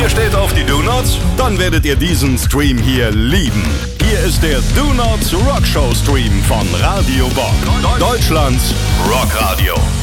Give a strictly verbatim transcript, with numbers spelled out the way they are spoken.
steht auf die Do-Nots? Dann werdet ihr diesen Stream hier lieben. Hier ist der Do-Nots Rock Show Stream von Radio Bock. Deutschlands Rockradio.